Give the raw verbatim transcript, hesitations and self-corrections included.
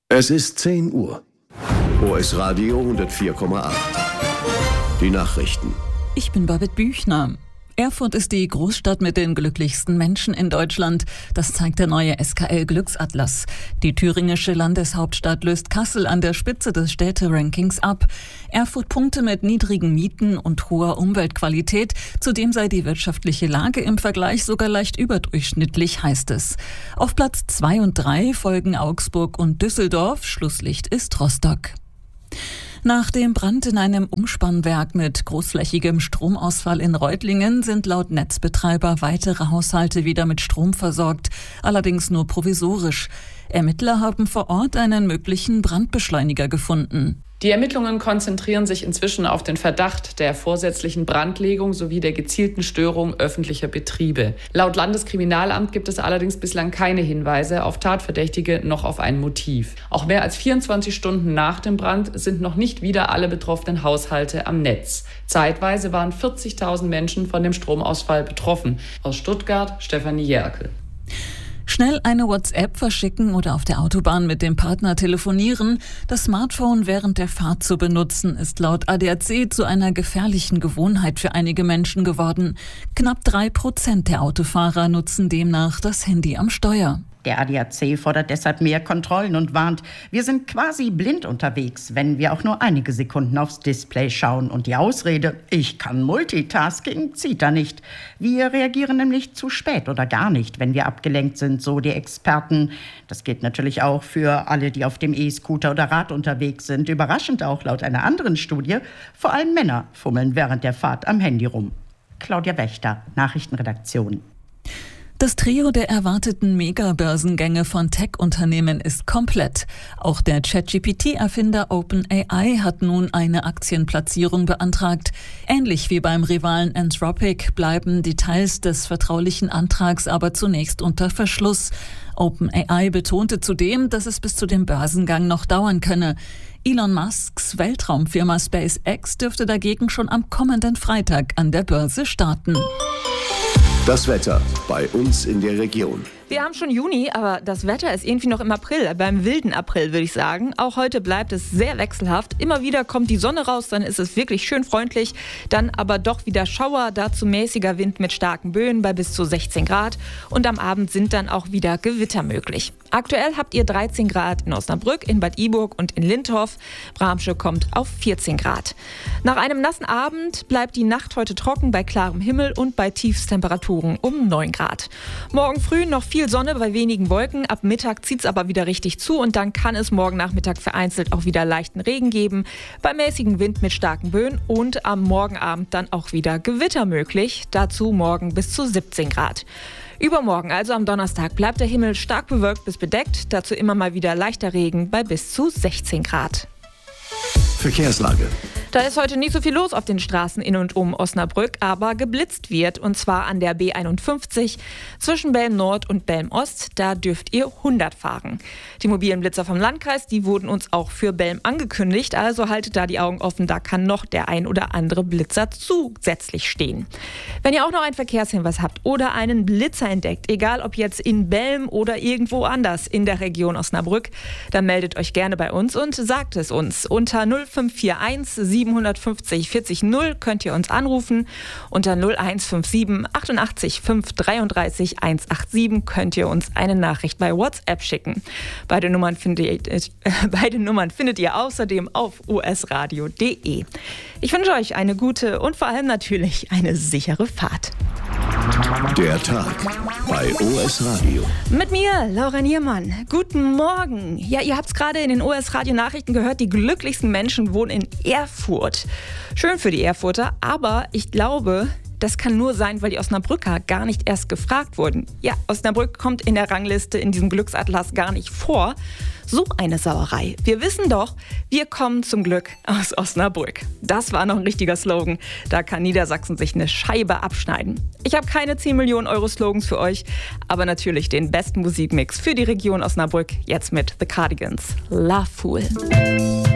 Es ist zehn Uhr. O S Radio hundertvier Komma acht. Die Nachrichten. Ich bin Babette Büchner. Erfurt ist die Großstadt mit den glücklichsten Menschen in Deutschland. Das zeigt der neue S K L-Glücksatlas. Die thüringische Landeshauptstadt löst Kassel an der Spitze des Städterankings ab. Erfurt punkte mit niedrigen Mieten und hoher Umweltqualität. Zudem sei die wirtschaftliche Lage im Vergleich sogar leicht überdurchschnittlich, heißt es. Auf Platz zwei und drei folgen Augsburg und Düsseldorf. Schlusslicht ist Rostock. Nach dem Brand in einem Umspannwerk mit großflächigem Stromausfall in Reutlingen sind laut Netzbetreiber weitere Haushalte wieder mit Strom versorgt, allerdings nur provisorisch. Ermittler haben vor Ort einen möglichen Brandbeschleuniger gefunden. Die Ermittlungen konzentrieren sich inzwischen auf den Verdacht der vorsätzlichen Brandlegung sowie der gezielten Störung öffentlicher Betriebe. Laut Landeskriminalamt gibt es allerdings bislang keine Hinweise auf Tatverdächtige noch auf ein Motiv. Auch mehr als vierundzwanzig Stunden nach dem Brand sind noch nicht wieder alle betroffenen Haushalte am Netz. Zeitweise waren vierzigtausend Menschen von dem Stromausfall betroffen. Aus Stuttgart, Stefanie Jerkel. Schnell eine WhatsApp verschicken oder auf der Autobahn mit dem Partner telefonieren. Das Smartphone während der Fahrt zu benutzen, ist laut A D A C zu einer gefährlichen Gewohnheit für einige Menschen geworden. Knapp drei Prozent der Autofahrer nutzen demnach das Handy am Steuer. Der A D A C fordert deshalb mehr Kontrollen und warnt, wir sind quasi blind unterwegs, wenn wir auch nur einige Sekunden aufs Display schauen. Und die Ausrede, ich kann Multitasking, zieht da nicht. Wir reagieren nämlich zu spät oder gar nicht, wenn wir abgelenkt sind, so die Experten. Das gilt natürlich auch für alle, die auf dem E-Scooter oder Rad unterwegs sind. Überraschend auch laut einer anderen Studie, vor allem Männer fummeln während der Fahrt am Handy rum. Claudia Wächter, Nachrichtenredaktion. Das Trio der erwarteten Megabörsengänge von Tech-Unternehmen ist komplett. Auch der ChatGP T-Erfinder OpenAI hat nun eine Aktienplatzierung beantragt. Ähnlich wie beim Rivalen Anthropic bleiben Details des vertraulichen Antrags aber zunächst unter Verschluss. OpenAI betonte zudem, dass es bis zu dem Börsengang noch dauern könne. Elon Musks Weltraumfirma SpaceX dürfte dagegen schon am kommenden Freitag an der Börse starten. Das Wetter bei uns in der Region. Wir haben schon Juni, aber das Wetter ist irgendwie noch im April, beim wilden April würde ich sagen. Auch heute bleibt es sehr wechselhaft. Immer wieder kommt die Sonne raus, dann ist es wirklich schön freundlich. Dann aber doch wieder Schauer, dazu mäßiger Wind mit starken Böen bei bis zu sechzehn Grad. Und am Abend sind dann auch wieder Gewitter möglich. Aktuell habt ihr dreizehn Grad in Osnabrück, in Bad Iburg und in Lindorf. Bramsche kommt auf vierzehn Grad. Nach einem nassen Abend bleibt die Nacht heute trocken bei klarem Himmel und bei Tiefstemperaturen um neun Grad. Morgen früh noch viel Viel Sonne bei wenigen Wolken, ab Mittag zieht es aber wieder richtig zu und dann kann es morgen Nachmittag vereinzelt auch wieder leichten Regen geben, bei mäßigem Wind mit starken Böen und am Morgenabend dann auch wieder Gewitter möglich, dazu morgen bis zu siebzehn Grad. Übermorgen, also am Donnerstag, bleibt der Himmel stark bewölkt bis bedeckt, dazu immer mal wieder leichter Regen bei bis zu sechzehn Grad. Verkehrslage. Da ist heute nicht so viel los auf den Straßen in und um Osnabrück, aber geblitzt wird, und zwar an der B einundfünfzig zwischen Belm Nord und Belm Ost. Da dürft ihr hundert fahren. Die mobilen Blitzer vom Landkreis, die wurden uns auch für Belm angekündigt, also haltet da die Augen offen, da kann noch der ein oder andere Blitzer zusätzlich stehen. Wenn ihr auch noch einen Verkehrshinweis habt oder einen Blitzer entdeckt, egal ob jetzt in Belm oder irgendwo anders in der Region Osnabrück, dann meldet euch gerne bei uns und sagt es uns. Unter null fünf vier eins sieben fünf null vierzig null könnt ihr uns anrufen. Unter null eins fünf sieben achtundachtzig fünf dreiunddreißig hundertsiebenundachtzig könnt ihr uns eine Nachricht bei WhatsApp schicken. Beide Nummern findet ihr, äh, beide Nummern findet ihr außerdem auf o s radio punkt d e. Ich wünsche euch eine gute und vor allem natürlich eine sichere Fahrt. Der Tag bei O S Radio. Mit mir, Laura Niermann. Guten Morgen. Ja, ihr habt es gerade in den O S Radio Nachrichten gehört, die glücklichsten Menschen wohnen in Erfurt. Schön für die Erfurter, aber ich glaube, das kann nur sein, weil die Osnabrücker gar nicht erst gefragt wurden. Ja, Osnabrück kommt in der Rangliste in diesem Glücksatlas gar nicht vor. So eine Sauerei. Wir wissen doch, wir kommen zum Glück aus Osnabrück. Das war noch ein richtiger Slogan. Da kann Niedersachsen sich eine Scheibe abschneiden. Ich habe keine zehn Millionen Euro Slogans für euch, aber natürlich den besten Musikmix für die Region Osnabrück. Jetzt mit The Cardigans. Love Fool.